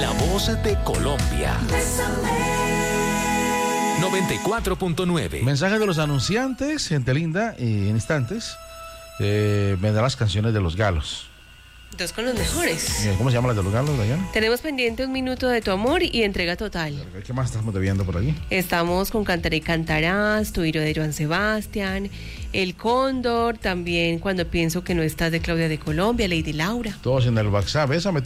La voz de Colombia. 94.9. Mensaje de los anunciantes, gente linda, y en instantes vendrán las canciones de los galos. Dos con los mejores. ¿Cómo se llama las de los galos, Dayana? Tenemos pendiente Un Minuto de tu Amor y Entrega Total. ¿Qué más estamos debiendo por allí? Estamos con Cantaré y Cantarás, Tu Hiro de Joan Sebastián, El Cóndor, también Cuando Pienso que No Estás de Claudia de Colombia, Lady Laura. Todos en el WhatsApp, bésame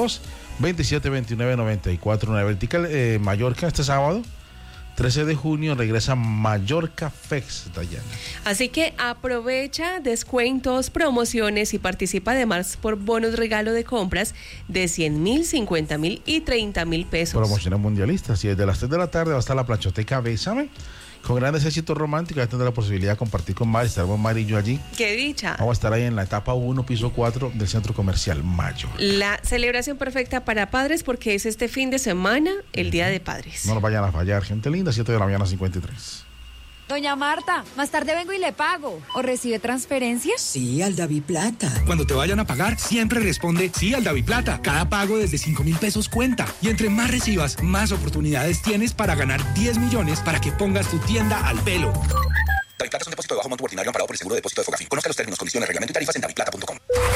302-2729-94. Vertical Mallorca este sábado. 13 de junio regresa Mallorca Fest, Dayana. Así que aprovecha descuentos, promociones y participa además por bonos regalo de compras de 100,000, 50,000 y 30,000 pesos. Promociones mundialistas. Y desde las 3 de la tarde va a estar la planchoteca Bésame, con grandes éxitos románticos. Ya tendrá la posibilidad de compartir con Mari, estaremos Mari y yo allí. ¡Qué dicha! Vamos a estar ahí en la etapa 1, piso 4 del Centro Comercial Mayor. La celebración perfecta para padres porque es este fin de semana, el Día de Padres. No nos vayan a fallar, gente linda, 7 de la mañana 53. Doña Marta, más tarde vengo y le pago. ¿O recibe transferencias? Sí, al DaviPlata. Cuando te vayan a pagar, siempre responde sí al DaviPlata. Cada pago desde 5,000 pesos cuenta. Y entre más recibas, más oportunidades tienes para ganar 10 millones para que pongas tu tienda al pelo. DaviPlata es un depósito de bajo monto ordinario amparado por el seguro de depósito de Fogafín. Conozca los términos, condiciones, reglamento y tarifas en daviplata.com.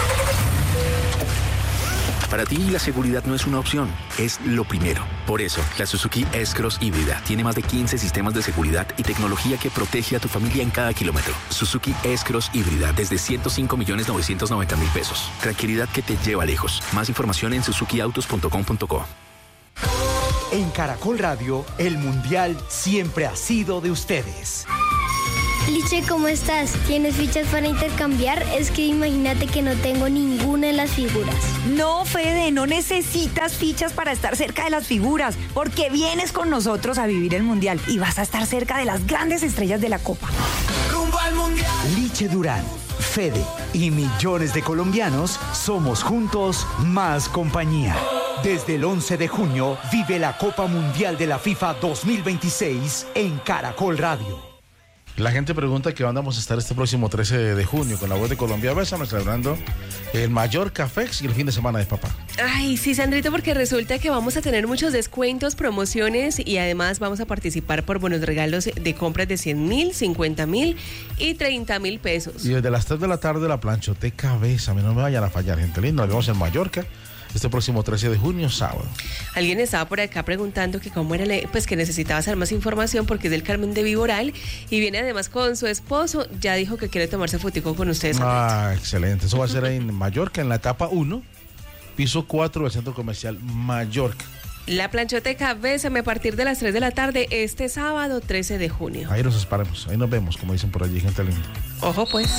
Para ti la seguridad no es una opción, es lo primero. Por eso, la Suzuki S-Cross híbrida tiene más de 15 sistemas de seguridad y tecnología que protege a tu familia en cada kilómetro. Suzuki S-Cross híbrida desde 105,990,000 pesos. Tranquilidad que te lleva lejos. Más información en suzukiautos.com.co. En Caracol Radio, el Mundial siempre ha sido de ustedes. Liche, ¿cómo estás? ¿Tienes fichas para intercambiar? Es que imagínate que no tengo ninguna en las figuras. No, Fede, no necesitas fichas para estar cerca de las figuras, porque vienes con nosotros a vivir el Mundial y vas a estar cerca de las grandes estrellas de la Copa. ¡Rumbo al Mundial! Liche Durán, Fede y millones de colombianos somos juntos más compañía. Desde el 11 de junio vive la Copa Mundial de la FIFA 2026 en Caracol Radio. La gente pregunta que dónde vamos a estar este próximo 13 de junio con la voz de Colombia Bésame, celebrando el Mallorca Fest y el fin de semana de papá. Ay, sí, Sandrito, porque resulta que vamos a tener muchos descuentos, promociones y además vamos a participar por buenos regalos de compras de 100,000, 50,000 y 30,000 pesos. Y desde las 3 de la tarde la planchoteca Bésame, no me vayan a fallar, gente linda. Nos vemos en Mallorca este próximo 13 de junio, sábado. Alguien estaba por acá preguntando que cómo era, pues que necesitaba saber más información porque es del Carmen de Viboral y viene además con su esposo. Ya dijo que quiere tomarse fotico con ustedes. Ah, excelente. Eso va a ser en Mallorca, en la etapa 1, piso 4 del Centro Comercial Mallorca. La planchoteca Bésame a partir de las 3 de la tarde este sábado 13 de junio. Ahí nos esperamos, ahí nos vemos, como dicen por allí, gente linda. Ojo pues.